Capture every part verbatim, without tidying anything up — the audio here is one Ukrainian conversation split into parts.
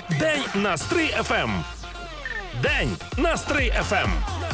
День на Стрий еф ем. День на Стрий еф ем.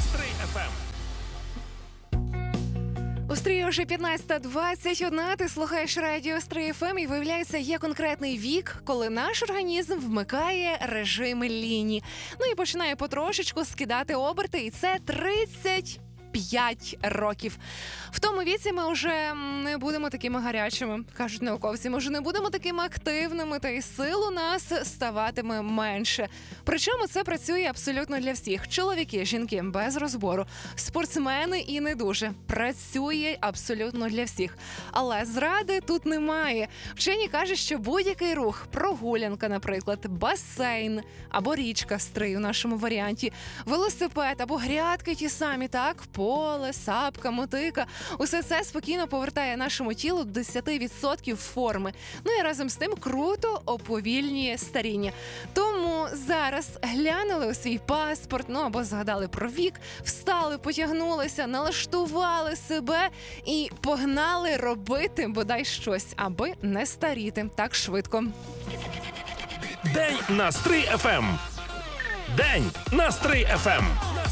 У Стрії вже п'ятнадцята двадцять одна, ти слухаєш радіо Стрий еф ем, і виявляється, є конкретний вік, коли наш організм вмикає режим лінії. Ну і починає потрошечку скидати оберти, і це тридцять п'ять років. В тому віці ми вже не будемо такими гарячими, кажуть науковці, ми вже не будемо такими активними, та й сил у нас ставатиме менше. Причому це працює абсолютно для всіх. Чоловіки, жінки, без розбору, спортсмени і не дуже. Працює абсолютно для всіх. Але зради тут немає. Вчені кажуть, що будь-який рух, прогулянка, наприклад, басейн або річка Стрий у нашому варіанті, велосипед або грядки ті самі, так, поле, сапка, мотика. Усе це спокійно повертає нашому тілу десять відсотків форми. Ну і разом з тим круто оповільнює старіння. Тому зараз глянули у свій паспорт, ну або згадали про вік, встали, потягнулися, налаштували себе і погнали робити бодай щось, аби не старіти так швидко. День на Стрий еф ем. День на Стрий еф ем.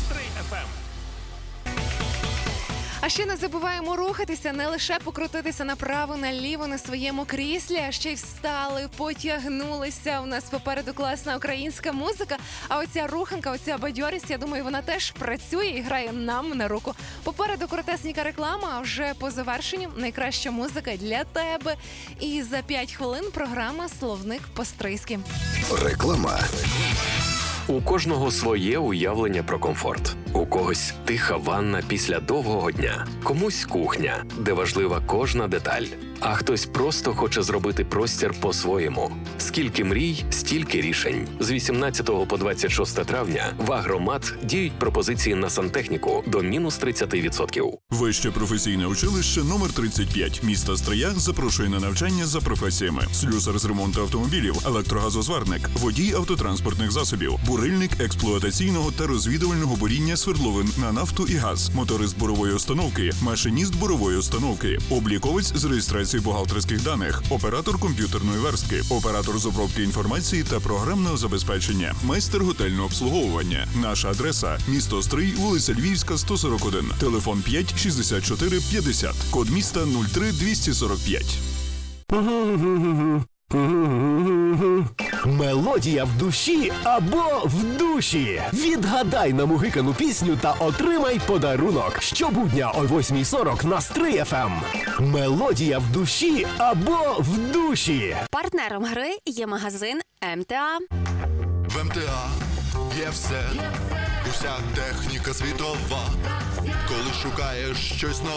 А ще не забуваємо рухатися, не лише покрутитися направо-наліво на своєму кріслі, а ще й встали, потягнулися. У нас попереду класна українська музика, а оця руханка, оця бадьорість, я думаю, вона теж працює і грає нам на руку. Попереду коротесенька реклама, а вже по завершенню найкраща музика для тебе. І за п'ять хвилин програма «Словник по-стрийськи». Реклама. У кожного своє уявлення про комфорт. У когось тиха ванна після довгого дня, комусь кухня, де важлива кожна деталь. А хтось просто хоче зробити простір по-своєму. Скільки мрій, стільки рішень. З вісімнадцятого по двадцять шосте травня в Агромат діють пропозиції на сантехніку до мінус тридцять відсотків. Вище професійне училище номер тридцять п'ять міста Стрия запрошує на навчання за професіями: слюсар з ремонту автомобілів, електрогазозварник, водій автотранспортних засобів, бурильник експлуатаційного та розвідувального буріння свердловин на нафту і газ, моторист бурової установки, машиніст бурової установки, обліковець з реєстрації бухгалтерських даних, оператор комп'ютерної верстки, оператор з обробки інформації та програмного забезпечення, майстер готельного обслуговування. Наша адреса – місто Стрий, вулиця Львівська, сто сорок один, телефон п'ять шістдесят чотири п'ятдесят, код міста нуль три двісті сорок п'ять. Мелодія в душі або в душі. Відгадай намугикану пісню та отримай подарунок. Щобудня о восьмій сорок на Стрий еф ем. Мелодія в душі або в душі. Партнером гри є магазин ем те а. В ем те а є все, уся техніка світова. Коли шукаєш щось нове,